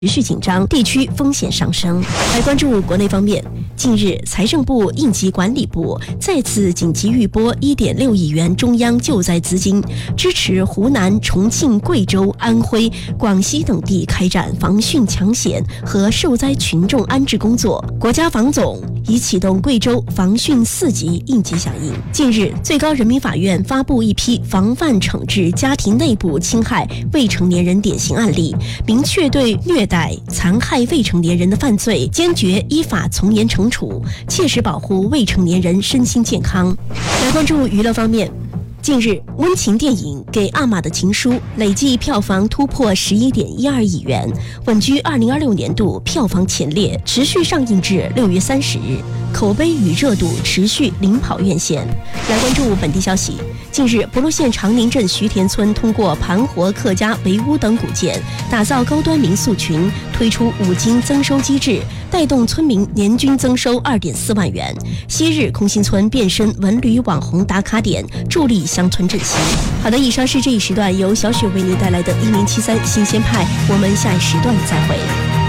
持续紧张，地区风险上升。来关注国内方面，近日，财政部、应急管理部再次紧急预拨1.6亿元中央救灾资金，支持湖南、重庆、贵州、安徽、广西等地开展防汛抢险和受灾群众安置工作。国家防总已启动贵州防汛4级应急响应。近日，最高人民法院发布一批防范惩治家庭内部侵害未成年人典型案例，明确对虐待、残害未成年人的犯罪坚决依法从严惩处，切实保护未成年人身心健康。来关注娱乐方面。近日，温情电影《给阿玛的情书》累计票房突破11.12亿元，稳居2026年度票房前列，持续上映至6月30日，口碑与热度持续领跑院线。来关注本地消息。近日，博罗县长宁镇徐田村通过盘活客家围屋等古建，打造高端民宿群，推出5金增收机制，带动村民年均增收2.4万元。昔日空心村变身文旅网红打卡点，助力乡村振兴。好的，以上是这一时段由小雪为您带来的1073新鲜派，我们下一时段再会。